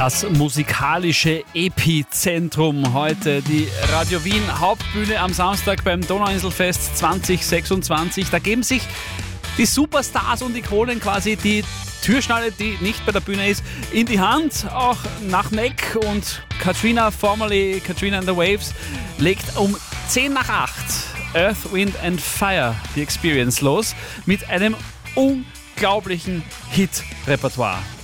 Das musikalische Epizentrum heute, die Radio Wien Hauptbühne am Samstag beim Donauinselfest 2026. Da geben sich die Superstars und Ikonen quasi die Türschnalle, die nicht bei der Bühne ist, in die Hand. Auch nach Neck und Katrina, formerly Katrina and the Waves, legt um 10 nach 8 Earth, Wind and Fire die Experience los mit einem unglaublichen Hit-Repertoire.